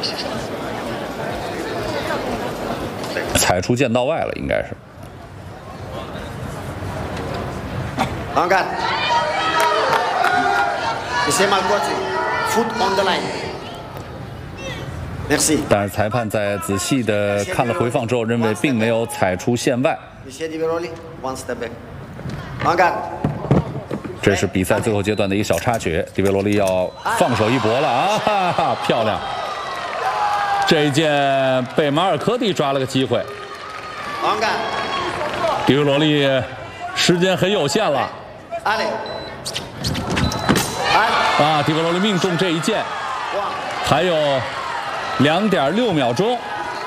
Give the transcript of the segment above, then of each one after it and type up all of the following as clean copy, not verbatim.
踩出剑道外了，应该是。 On guard. Monsieur Malcotti, foot on the line. Merci. 但是裁判在仔细的看了回放之后，认为并没有踩出线外。 Monsieur Di Veroli, one step back. On guard. 这是比赛最后阶段的一个小插曲，迪维罗利要放手一搏了啊！哈哈，漂亮！这一剑被马尔科蒂抓了个机会。 On guard. 迪维罗利时间很有限了。 Allez. 啊，迪维罗利命中这一剑，还有2.6秒钟。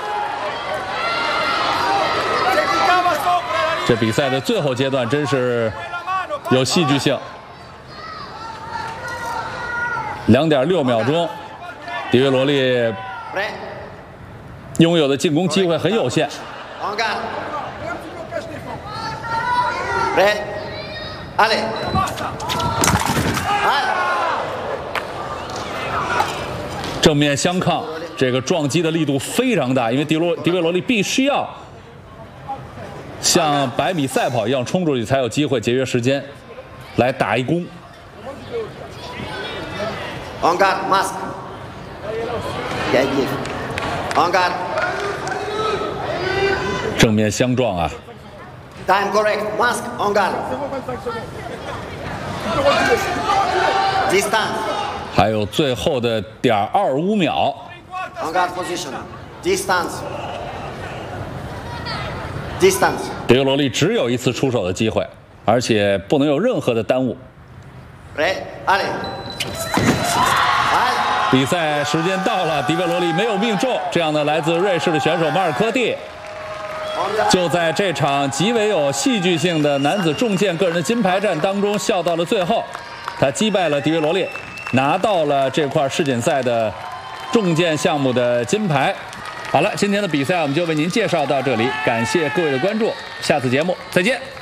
这比赛的最后阶段真是有戏剧性。2.6秒钟，迪维罗利拥有的进攻机会很有限。 On guard. Red. Allez. 正面相抗，这个撞击的力度非常大，因为迪维罗利必须要像100米赛跑一样冲出去，才有机会节约时间来打一攻。 On guard, mask. On guard. 正面相撞啊！ Time correct. Mask. On guard. Distance. 还有最后的0.25秒。 On guard position. Distance. Distance. 迪维罗利只有一次出手的机会，而且不能有任何的耽误。 Red. Allez. 比赛时间到了，迪维罗利没有命中，这样的来自瑞士的选手马尔科蒂，就在这场极为有戏剧性的男子重剑个人的金牌战当中笑到了最后，他击败了迪维罗利，拿到了这块世锦赛的重剑项目的金牌。好了，今天的比赛我们就为您介绍到这里，感谢各位的关注，下次节目再见。